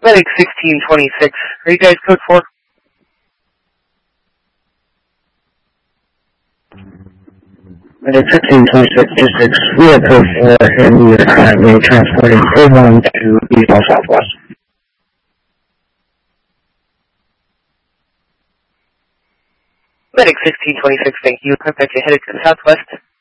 Medic 1626. Are you guys code 4? Medic 1626, we are code 4, and we are currently transporting A1 to Eastbound Southwest. Medic 1626, thank you. Contact you headed to the southwest.